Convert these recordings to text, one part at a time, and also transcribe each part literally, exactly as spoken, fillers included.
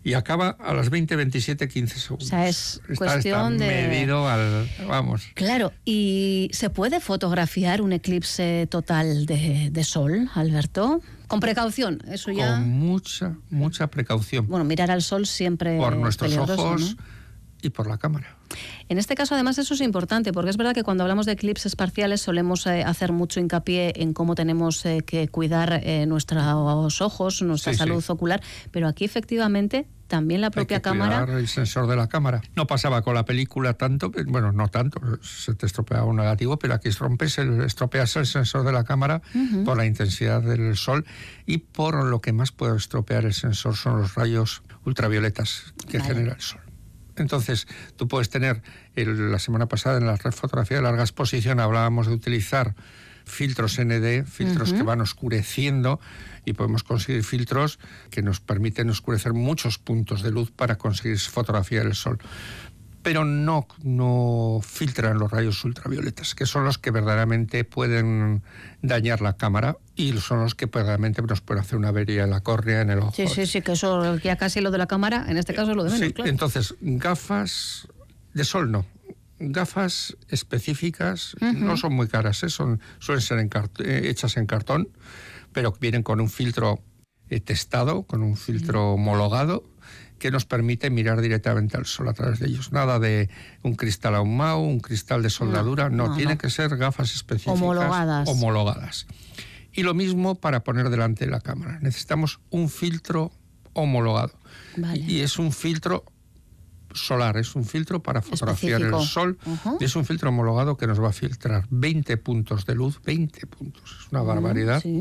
y acaba a las veinte, veintisiete, quince segundos. O sea, es está, cuestión está de... medido al... Vamos. Claro, ¿y se puede fotografiar un eclipse total de, de sol, Alberto? Con precaución, eso ya... Con mucha, mucha precaución. Bueno, mirar al sol siempre por nuestros peligroso, ojos, ¿no? Y por la cámara. En este caso, además, eso es importante, porque es verdad que cuando hablamos de eclipses parciales solemos eh, hacer mucho hincapié en cómo tenemos eh, que cuidar eh, nuestros ojos, nuestra Sí, salud sí. ocular, pero aquí efectivamente también la propia Hay que cámara... cuidar el sensor de la cámara. No pasaba con la película tanto, bueno, no tanto, se te estropeaba un negativo, pero aquí rompes el, estropeas el sensor de la cámara uh-huh. por la intensidad del sol, y por lo que más puede estropear el sensor son los rayos ultravioletas que vale. genera el sol. Entonces, tú puedes tener, el, la semana pasada en la fotografía de larga exposición hablábamos de utilizar filtros N D, filtros uh-huh. que van oscureciendo, y podemos conseguir filtros que nos permiten oscurecer muchos puntos de luz para conseguir fotografiar el sol. Pero no, no filtran los rayos ultravioletas, que son los que verdaderamente pueden dañar la cámara y son los que verdaderamente nos pueden hacer una avería en la córnea, en el ojo. Sí, sí, sí, que eso ya casi lo de la cámara, en este caso es lo de menos, sí, claro. Entonces, gafas de sol no. Gafas específicas uh-huh. no son muy caras, ¿eh? son, suelen ser en cart- eh, hechas en cartón, pero vienen con un filtro eh, testado, con un filtro uh-huh. homologado, que nos permite mirar directamente al sol a través de ellos. Nada de un cristal ahumado, un cristal de soldadura, no, no, no tiene no. que ser gafas específicas homologadas. homologadas. Y lo mismo para poner delante de la cámara. Necesitamos un filtro homologado. Vale. Y es un filtro solar, es un filtro para fotografiar específico. El sol, uh-huh. y es un filtro homologado que nos va a filtrar veinte puntos de luz, veinte puntos, es una uh-huh, barbaridad. Sí.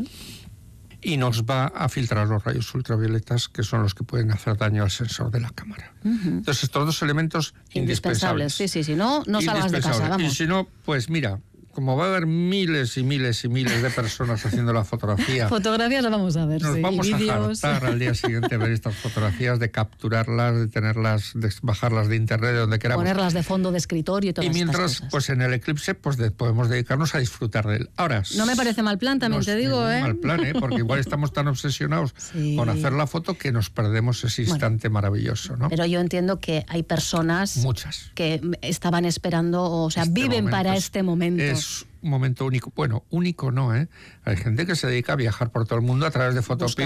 Y nos va a filtrar los rayos ultravioletas, que son los que pueden hacer daño al sensor de la cámara. Uh-huh. Entonces, estos dos elementos indispensables. Indispensables, sí, sí, si no, no salgas de casa, vamos. Y si no, pues mira, como va a haber miles y miles y miles de personas haciendo la fotografía... Fotografías las vamos a ver, Nos sí, vamos a hartar al día siguiente a ver estas fotografías, de capturarlas, de tenerlas, de bajarlas de internet, de donde queramos. Ponerlas de fondo de escritorio y todas Y mientras, estas cosas. Pues en el eclipse, pues de, podemos dedicarnos a disfrutar de él. Ahora... No me parece mal plan, también no te digo, ¿eh? No es mal plan, ¿eh? Porque igual estamos tan obsesionados sí. con hacer la foto que nos perdemos ese instante bueno, maravilloso, ¿no? Pero yo entiendo que hay personas... Muchas. Que estaban esperando, o sea, este viven para es, este momento. Es un momento único. Bueno, único no, ¿eh? Hay gente que se dedica a viajar por todo el mundo a través de Fotopil.